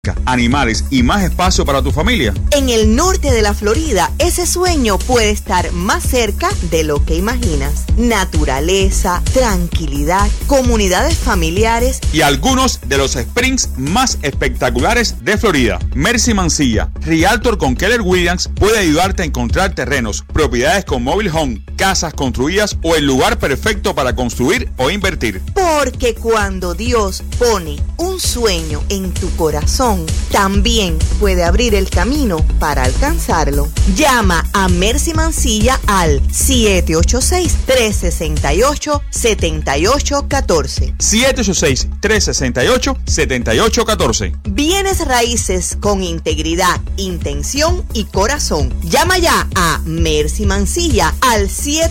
animales y más espacio para tu familia. En el norte de la Florida, ese sueño puede estar más cerca de lo que imaginas. Naturaleza, tranquilidad, comunidades familiares y algunos de los springs más espectaculares de Florida. Mercy Mancilla, Realtor con Keller Williams, puede ayudarte a encontrar terrenos, propiedades con mobile home, casas construidas o el lugar perfecto para construir o invertir. Porque cuando Dios pone un sueño en tu corazón, también puede abrir el camino para alcanzarlo. Llama a Mercy Mancilla al 786-368-7814. 786-368-7814. Bienes raíces con integridad, intención y corazón. Llama ya a Mercy Mancilla al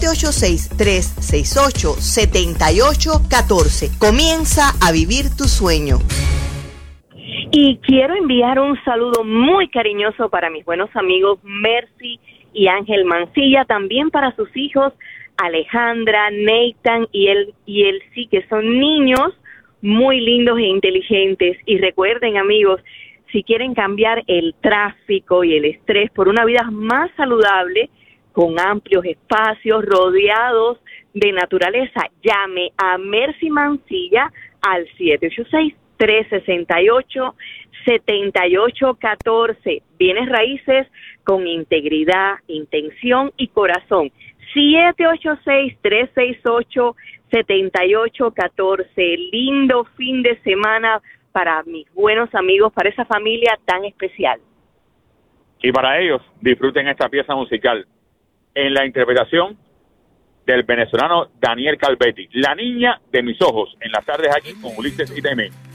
786-368-7814. Comienza a vivir tu sueño. Y quiero enviar un saludo muy cariñoso para mis buenos amigos Mercy y Ángel Mancilla, también para sus hijos Alejandra, Nathan y Elsie, que son niños muy lindos e inteligentes. Y recuerden, amigos, si quieren cambiar el tráfico y el estrés por una vida más saludable, con amplios espacios rodeados de naturaleza, llame a Mercy Mancilla al 786-368-7814. Bienes raíces con integridad, intención y corazón. 786-368-7814. Lindo fin de semana para mis buenos amigos, para esa familia tan especial. Y para ellos, disfruten esta pieza musical en la interpretación del venezolano Daniel Calvetti, La niña de mis ojos, en las tardes aquí con Ulises y Taimé.